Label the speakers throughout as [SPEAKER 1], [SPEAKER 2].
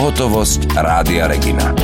[SPEAKER 1] Pohotovosť Rádia Regina.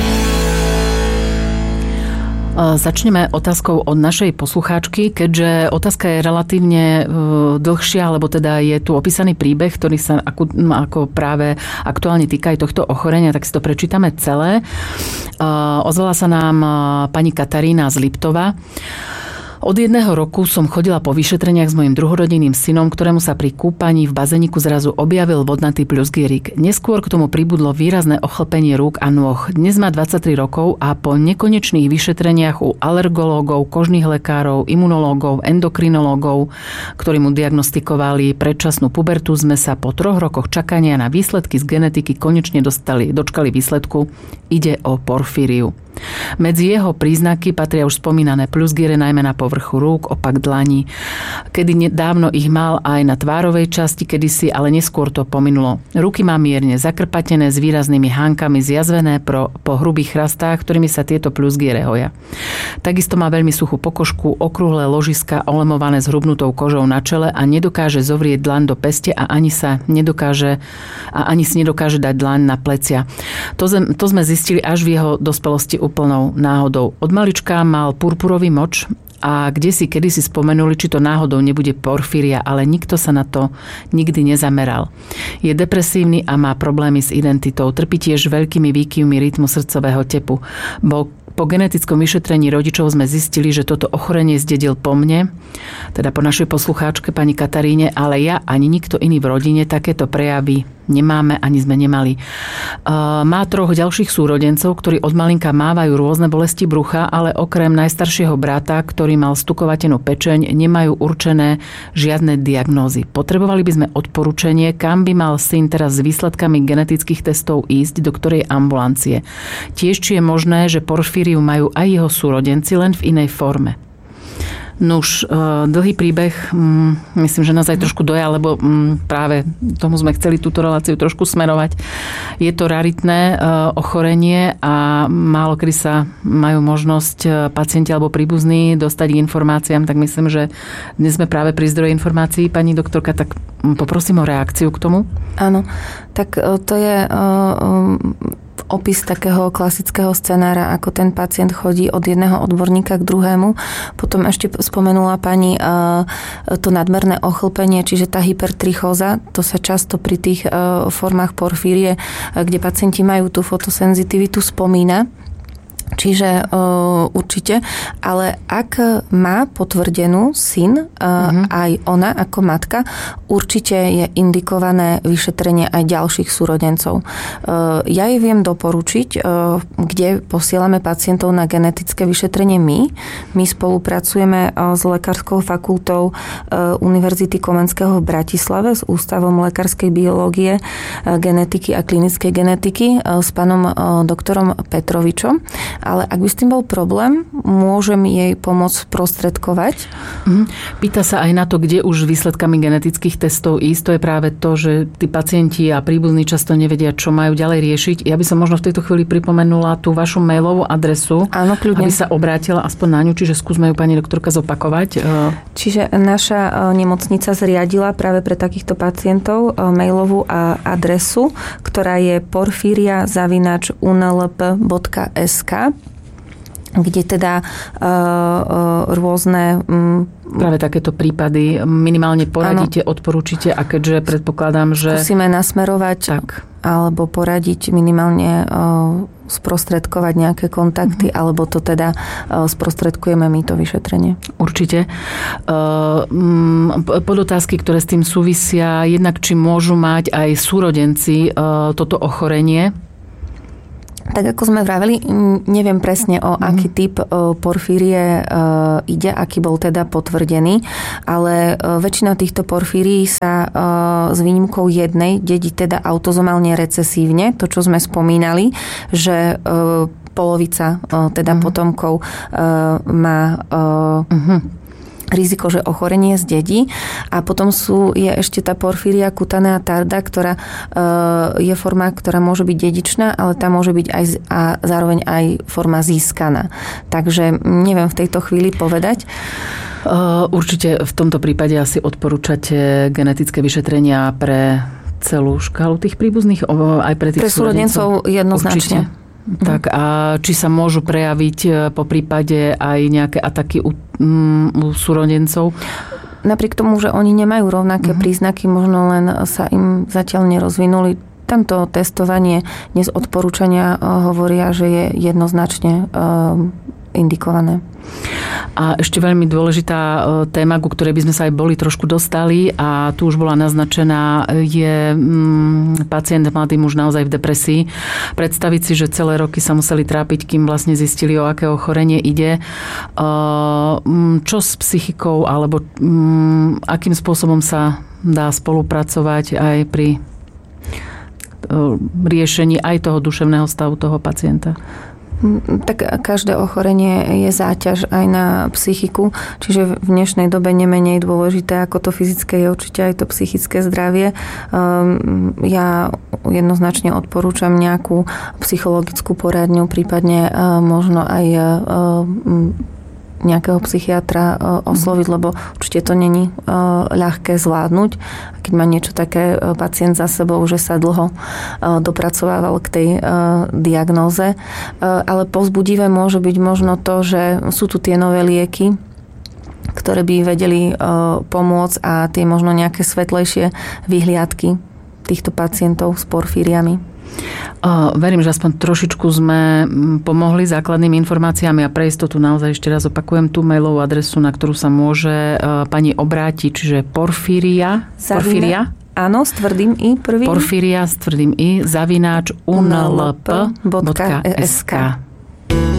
[SPEAKER 2] Začneme otázkou od našej poslucháčky, keďže otázka je relatívne dlhšia, lebo teda je tu opísaný príbeh, ktorý sa ako práve aktuálne týka aj tohto ochorenia, tak si to prečítame celé. Ozvala sa nám pani Katarína z Liptova. Od 1 roku som chodila po vyšetreniach s mojím druhorodiným synom, ktorému sa pri kúpaní v bazéniku zrazu objavil vodnatý pľusgierik. Neskôr k tomu pribudlo výrazné ochlpenie rúk a nôh. Dnes má 23 rokov a po nekonečných vyšetreniach u alergológov, kožných lekárov, imunológov, endokrinológov, ktorí mu diagnostikovali predčasnú pubertu, sme sa po 3 rokoch čakania na výsledky z genetiky konečne dočkali výsledku. Ide o porfíriu. Medzi jeho príznaky patria už spomínané pľusgiere najmä na povrchu rúk, opak dlaní. Kedy dávno ich mal aj na tvárovej časti, kedysi, ale neskôr to pominulo. Ruky má mierne zakrpatené s výraznými hánkami, zjazvené po hrubých chrastách, ktorými sa tieto pľusgiere hoja. Takisto má veľmi suchú pokožku, okrúhle ložiska olemované s hrubnutou kožou na čele a nedokáže zovrieť dlaň do peste a ani si nedokáže dať dlaň na plecia. To sme zistili až v jeho dospelosti úplnou náhodou. Od malička mal purpurový moč a kedysi spomenuli, či to náhodou nebude porfíria, ale nikto sa na to nikdy nezameral. Je depresívny a má problémy s identitou. Trpí tiež veľkými výkyvmi rytmu srdcového tepu. Po genetickom vyšetrení rodičov sme zistili, že toto ochorenie zdedil po mne, teda po našej poslucháčke pani Kataríne, ale ja ani nikto iný v rodine takéto prejavy nemáme, ani sme nemali. Má 3 ďalších súrodencov, ktorí od malinka mávajú rôzne bolesti brucha, ale okrem najstaršieho brata, ktorý mal stukovatenú pečeň, nemajú určené žiadne diagnózy. Potrebovali by sme odporúčanie, kam by mal syn teraz s výsledkami genetických testov ísť, do ktorej ambulancie. Tiež či je možné, že porfíriu majú aj jeho súrodenci, len v inej forme. Nuž, dlhý príbeh, myslím, že nás aj trošku dojal, lebo práve tomu sme chceli túto reláciu trošku smerovať. Je to raritné ochorenie a málo kedy sa majú možnosť pacienti alebo príbuzní dostať k informáciám, tak myslím, že dnes sme práve pri zdroji informácií. Pani doktorka, tak poprosím o reakciu k tomu.
[SPEAKER 3] Áno, tak to je opis takého klasického scenára, ako ten pacient chodí od jedného odborníka k druhému. Potom ešte spomenula pani to nadmerné ochlpenie, čiže tá hypertrichóza, to sa často pri tých formách porfírie, kde pacienti majú tú fotosenzitivitu, spomína. Čiže určite, ale ak má potvrdenú syn, aj ona ako matka, určite je indikované vyšetrenie aj ďalších súrodencov. Ja jej viem doporučiť, kde posielame pacientov na genetické vyšetrenie my. My spolupracujeme s Lekárskou fakultou Univerzity Komenského v Bratislave s Ústavom lekárskej biológie, genetiky a klinickej genetiky s pánom doktorom Petrovičom. Ale ak by s tým bol problém, môžem jej pomôcť prostredkovať.
[SPEAKER 2] Pýta sa aj na to, kde už výsledkami genetických testov ísť. To je práve to, že tí pacienti a príbuzní často nevedia, čo majú ďalej riešiť. Ja by som možno v tejto chvíli pripomenula tú vašu mailovú adresu.
[SPEAKER 3] Áno, kľudne.
[SPEAKER 2] Aby sa obrátila aspoň na ňu, čiže skúsme ju pani doktorka zopakovať.
[SPEAKER 3] Čiže naša nemocnica zriadila práve pre takýchto pacientov mailovú adresu, ktorá je porfiria@unlp.sk, kde teda rôzne
[SPEAKER 2] práve takéto prípady minimálne poradíte, odporúčite, a keďže predpokladám, že
[SPEAKER 3] skúsime nasmerovať tak, alebo poradiť minimálne sprostredkovať nejaké kontakty, alebo to teda sprostredkujeme my to vyšetrenie.
[SPEAKER 2] Určite. Podotázky, ktoré s tým súvisia, jednak či môžu mať aj súrodenci toto ochorenie?
[SPEAKER 3] Tak ako sme vraveli, neviem presne o aký typ porfírie ide, aký bol teda potvrdený, ale väčšina týchto porfírií sa s výnimkou jednej dedí teda autozomálne recesívne, to čo sme spomínali, že polovica teda potomkov má riziko, že ochorenie zdedí. A potom je ešte tá porfíria cutanea tarda, ktorá je forma, ktorá môže byť dedičná, ale tá môže byť aj a zároveň aj forma získaná. Takže neviem v tejto chvíli povedať.
[SPEAKER 2] Určite v tomto prípade asi odporúčate genetické vyšetrenia pre celú škálu tých príbuzných aj pre tých
[SPEAKER 3] súrodencov jednoznačne.
[SPEAKER 2] Tak a či sa môžu prejaviť po prípade aj nejaké ataky u súrodencov?
[SPEAKER 3] Napriek tomu, že oni nemajú rovnaké príznaky, možno len sa im zatiaľ nerozvinuli. Tamto testovanie dnes odporúčania hovoria, že je jednoznačne indikované.
[SPEAKER 2] A ešte veľmi dôležitá téma, ku ktorej by sme sa aj boli trošku dostali a tu už bola naznačená, je pacient, mladý muž naozaj v depresii. Predstaviť si, že celé roky sa museli trápiť, kým vlastne zistili, o aké ochorenie ide. Čo s psychikou, alebo akým spôsobom sa dá spolupracovať aj pri riešení aj toho duševného stavu toho pacienta?
[SPEAKER 3] Tak každé ochorenie je záťaž aj na psychiku, čiže v dnešnej dobe nemenej dôležité ako to fyzické je určite aj to psychické zdravie. Ja jednoznačne odporúčam nejakú psychologickú poradňu, prípadne možno aj nejakého psychiatra osloviť, lebo určite to není ľahké zvládnuť. Keď má niečo také pacient za sebou, že sa dlho dopracovával k tej diagnóze. Ale povzbudivé môže byť možno to, že sú tu tie nové lieky, ktoré by vedeli pomôcť a tie možno nejaké svetlejšie vyhliadky týchto pacientov s porfíriami.
[SPEAKER 2] Verím, že aspoň trošičku sme pomohli základnými informáciami a pre istotu naozaj ešte raz opakujem tú mailovú adresu, na ktorú sa môže pani obrátiť, čiže porfíria. Áno, s tvrdým i prvým. Porfíria s tvrdým i @unlp.sk.